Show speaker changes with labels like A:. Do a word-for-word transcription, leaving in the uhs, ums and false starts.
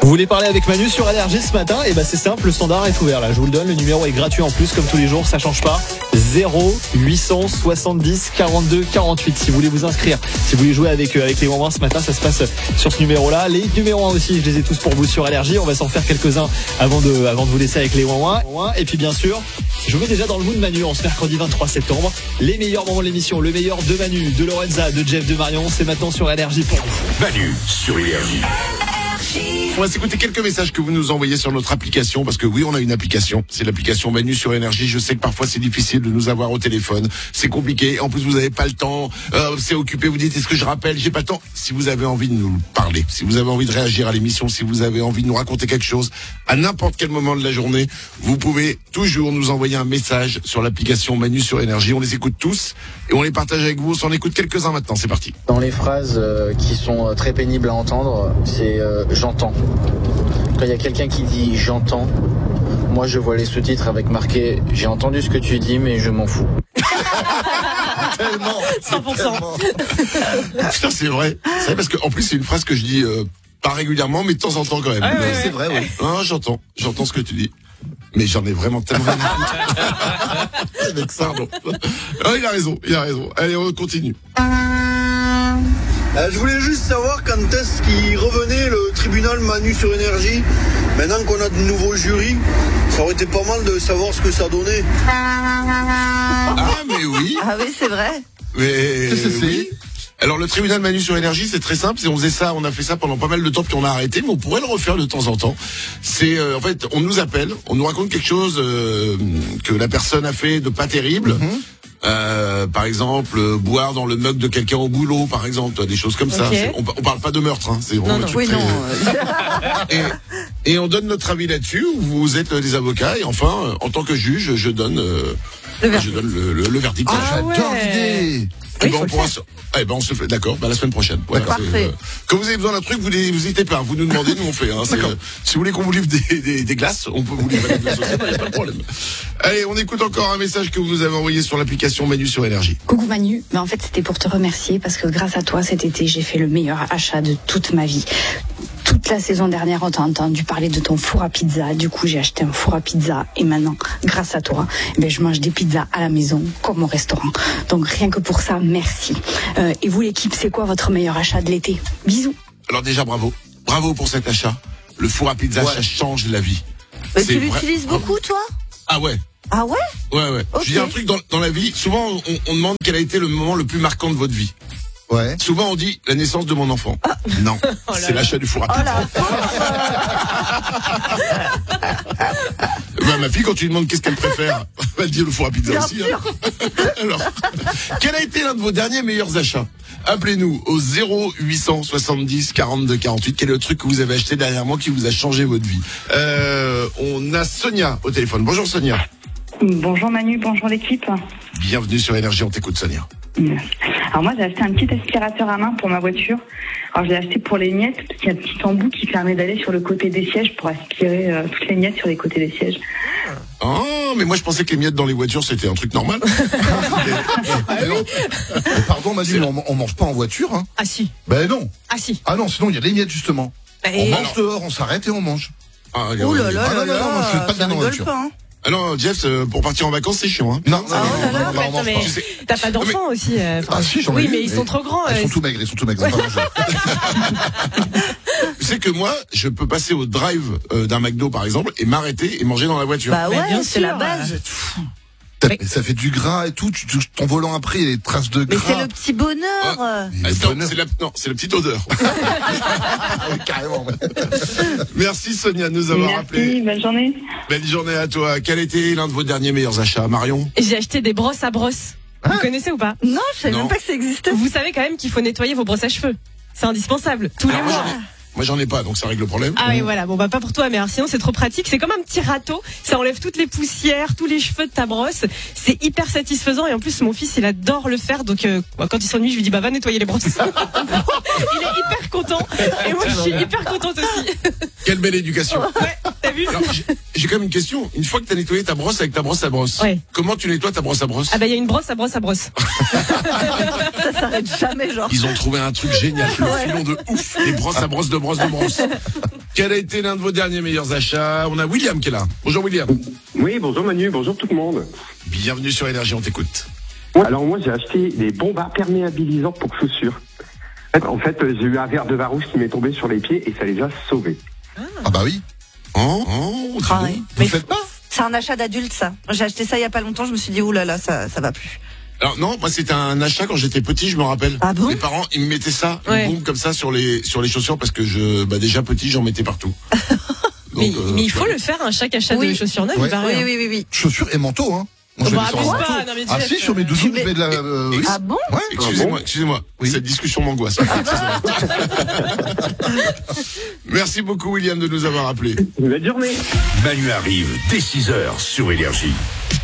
A: Vous voulez parler avec Manu sur Énergie ce matin? Et bah c'est simple, le standard est ouvert là, je vous le donne, le numéro est gratuit en plus comme tous les jours, ça change pas. zéro huit cent soixante-dix quarante-deux quarante-huit si vous voulez vous inscrire, si vous voulez jouer avec, euh, avec les Wouin ce matin, ça se passe sur ce numéro là. Les numéros un aussi, je les ai tous pour vous sur Énergie, on va s'en faire quelques-uns avant de, avant de vous laisser avec les Wouin. Et puis bien sûr, je vous mets déjà dans le mood Manu en ce mercredi vingt-trois septembre. Les meilleurs moments de l'émission, le meilleur de Manu, de Lorenza, de Jeff, de Marion, c'est maintenant sur Énergie pour vous.
B: Manu sur Énergie. On va s'écouter quelques messages que vous nous envoyez sur notre application, parce que oui, on a une application, c'est l'application Manu sur Énergie. Je sais que parfois c'est difficile de nous avoir au téléphone, c'est compliqué, en plus vous n'avez pas le temps, euh, c'est occupé, vous dites est-ce que je rappelle, j'ai pas le temps. Si vous avez envie de nous parler, si vous avez envie de réagir à l'émission, si vous avez envie de nous raconter quelque chose, à n'importe quel moment de la journée, vous pouvez toujours nous envoyer un message sur l'application Manu sur Énergie. On les écoute tous et on les partage avec vous. On s'en écoute quelques-uns maintenant, c'est parti.
C: Dans les phrases euh, qui sont euh, très pénibles à entendre, c'est euh, j'entends. Quand il y a quelqu'un qui dit j'entends, moi je vois les sous-titres avec marqué j'ai entendu ce que tu dis mais je m'en fous.
B: Tellement,
D: cent pour cent.
B: tellement. Putain, c'est vrai. C'est vrai parce qu'en plus c'est une phrase que je dis euh, pas régulièrement mais de temps en temps quand même.
D: Ah, ouais, ouais.
B: C'est vrai, oui. Ah, j'entends, j'entends ce que tu dis. Mais j'en ai vraiment tellement rien à foutre. Avec ça, non. Ah, il a raison, il a raison. Allez, on continue.
E: Euh, je voulais juste savoir quand est-ce qu'il revenait le tribunal Manu sur Énergie. Maintenant qu'on a de nouveaux jurys, ça aurait été pas mal de savoir ce que ça donnait.
B: Ah, mais oui.
F: Ah oui, c'est vrai.
B: Mais
G: Qu'est-ce que c'est ?
B: oui. Alors le tribunal Manu sur Énergie, c'est très simple. C'est on faisait ça, on a fait ça pendant pas mal de temps puis on a arrêté, mais on pourrait le refaire de temps en temps. C'est euh, en fait, on nous appelle, on nous raconte quelque chose euh, que la personne a fait de pas terrible.
G: Mm-hmm.
B: Euh, par exemple, euh, boire dans le mug de quelqu'un au boulot, par exemple, des choses comme ça.
D: Ok.
B: C'est- On, on parle pas de meurtre, hein, c'est vraiment
D: Non,
B: un
D: non,
B: truc
F: Oui,
B: très-
F: non. euh,
B: Et, et on donne notre avis là-dessus. Vous êtes euh, des avocats et enfin, euh, en tant que juge, je donne, euh,
D: Le
B: je
D: verdict.
B: donne le, le, le verdict.
G: Ah,
D: Ah
G: j'adore
D: ouais.
G: l'idée.
B: Eh
D: Oui,
B: ben,
D: faut
B: on
D: le
B: pourra
D: faire.
B: se- eh ben, on se fait, d'accord, bah, la semaine prochaine. Ouais,
G: D'accord.
B: c'est,
F: Parfait.
B: quand vous avez besoin d'un truc, vous n'hésitez pas, vous nous demandez, nous on fait, hein. C'est, euh, si vous voulez qu'on vous livre des, des, des glaces, on peut vous livrer des glaces aussi, il n'y a pas de problème. Allez, on écoute encore un message que vous nous avez envoyé sur l'application Manu sur Énergie.
H: Coucou Manu, mais en fait c'était pour te remercier parce que grâce à toi cet été j'ai fait le meilleur achat de toute ma vie. Toute la saison dernière on t'a entendu parler de ton four à pizza, du coup j'ai acheté un four à pizza et maintenant grâce à toi eh ben, je mange des pizzas à la maison comme au restaurant. Donc rien que pour ça merci. Euh, et vous l'équipe, c'est quoi votre meilleur achat de l'été? Bisous.
B: Alors déjà, bravo. Bravo pour cet achat. Le four à pizza,
G: Ouais.
B: ça change la vie.
F: Mais
B: C'est
F: tu
B: vrai-
F: l'utilises beaucoup, toi?
B: Ah ouais.
F: Ah ouais?
B: Ouais, ouais.
F: Ok.
B: Je dis un truc dans, dans la vie, souvent on, on demande quel a été le moment le plus marquant de votre vie.
G: Ouais.
B: Souvent on dit la naissance de mon enfant. Non, c'est l'achat du four à
F: Oh
B: pizza.
F: la
B: Bah, ma fille, quand tu lui demandes qu'est-ce qu'elle préfère, elle va te dire le four à pizza
F: Bien
B: aussi.
F: sûr.
B: Hein. Alors, quel a été l'un de vos derniers meilleurs achats? Appelez-nous au zéro huit cent soixante-dix quarante-deux quarante-huit. Quel est le truc que vous avez acheté dernièrement qui vous a changé votre vie? euh, On a Sonia au téléphone. Bonjour Sonia.
I: Bonjour Manu, bonjour l'équipe.
B: Bienvenue sur Énergie, on t'écoute Sonia.
I: Alors moi j'ai acheté un petit aspirateur à main pour ma voiture. Alors je l'ai acheté pour les miettes parce qu'il y a un petit embout qui permet d'aller sur le côté des sièges pour aspirer euh, toutes les miettes sur les côtés des sièges.
B: Oh, mais moi je pensais que les miettes dans les voitures c'était un truc normal.
G: Mais non. Mais pardon Manu, mais on, on mange pas en voiture, hein.
D: Ah si,
G: Ben non.
D: ah si.
G: Ah non, sinon il y a des miettes justement.
D: Et-
G: On mange dehors, on s'arrête et on mange.
B: Ah,
F: Oh là là
G: Ah
F: là
G: non, non, non, moi, je fais pas de
F: ça
G: bien en
F: rigole
G: voiture.
F: pas, hein.
B: Ah non, Jeff, euh, pour partir en vacances c'est chiant. Hein.
G: Non, non,
F: Ah,
G: non,
F: oh là
G: non,
F: là,
G: non,
D: mais
G: on
D: attends,
G: mange
D: mais
G: pas.
B: Tu sais-
D: t'as pas d'enfants aussi euh, enfin,
G: Ah si, j'en ai
D: Oui,
G: eu,
D: mais ils sont trop grands.
G: Ils
D: euh,
G: sont tout maigres, ils sont tout maigres. ils ont pas mangé.
B: Tu sais que moi, je peux passer au drive euh, d'un McDo par exemple et m'arrêter et manger dans la voiture.
F: Bah
D: Mais
F: ouais,
D: bien
F: c'est
D: sûr,
F: la base.
G: T'as-
D: Mais-
G: mais ça fait du gras et tout. Tu touches ton volant après, il y a des traces de
F: Mais
G: gras.
F: c'est le petit bonheur. euh.
G: Mais
B: Attends,
G: bonheur.
B: c'est la, non, c'est la petite odeur.
G: Ah oui, carrément. ouais.
B: Merci Sonia de nous avoir
I: Merci,
B: appelé.
I: bonne journée.
B: Belle journée à toi. Quel était l'un de vos derniers meilleurs achats, Marion?
D: J'ai acheté des brosses à brosse. Vous connaissez ou pas?
F: Non, je savais
B: Non.
F: même pas que ça existait.
D: Vous savez quand même qu'il faut nettoyer vos brosses à cheveux. C'est indispensable. Tous les
B: Alors, moi,
D: mois.
B: j'en ai- Moi j'en ai pas, donc ça règle le problème.
D: Ah oui, voilà. Bon, bah, pas pour toi, mais alors, sinon, c'est trop pratique. C'est comme un petit râteau. Ça enlève toutes les poussières, tous les cheveux de ta brosse. C'est hyper satisfaisant. Et en plus, mon fils, il adore le faire. Donc, euh, quand il s'ennuie, je lui dis, bah, va nettoyer les brosses. Il est hyper content. Et moi, je suis hyper contente aussi.
B: Quelle belle éducation.
D: Ouais, t'as vu?
B: Alors, j'ai- j'ai quand même une question. Une fois que t'as nettoyé ta brosse avec ta brosse à brosse,
D: Ouais.
B: comment tu nettoies ta brosse à brosse?
D: Ah bah, il y a une brosse à brosse à brosse.
F: Ça s'arrête jamais, genre.
B: Ils ont trouvé un truc génial, le
F: Ouais.
B: filon de ouf, les brosses à brosse de brosse de brosse. Quel a été l'un de vos derniers meilleurs achats? On a William qui est là. Bonjour William.
J: Oui, bonjour Manu, bonjour tout le monde.
B: Bienvenue sur Énergie, on t'écoute.
J: Alors moi j'ai acheté des bombes imperméabilisantes pour chaussures. En fait, j'ai eu un verre de Varouche qui m'est tombé sur les pieds et ça les a sauvés.
G: Ah bah oui.
B: Oh, oh,
F: Ah ouais.
B: vous
F: Mais
B: faites pas?
F: C'est un achat d'adulte, ça. J'ai acheté ça il y a pas longtemps, je me suis dit, oulala, ça, ça va plus.
B: Alors non, moi c'était un achat quand j'étais petit, je me rappelle.
F: Ah bon?
B: Mes parents, ils me mettaient ça,
D: Ouais.
B: une bombe comme ça sur les sur les chaussures parce que je, bah déjà petit, j'en mettais partout.
D: Mais,
B: Donc, euh,
D: mais il faut le faire, hein, chaque achat
F: Oui.
D: de chaussures neuves,
G: Ouais.
D: il paraît.
F: Oui,
D: hein.
F: oui, oui, oui.
G: Chaussures et manteaux, hein. Moi, je
D: Bah,
G: mets sur un
D: abuse
G: manteau.
D: pas, non, mais
G: Ah
D: Jeff,
G: si, sur mes doudous, je mets de la... euh, oui.
F: Ah bon?
G: Ouais.
B: Excusez-moi, excusez-moi.
G: Oui.
B: Cette discussion m'angoisse. Merci beaucoup William de nous avoir appelés.
J: Bonne journée.
K: Manu arrive dès six heures sur Énergie.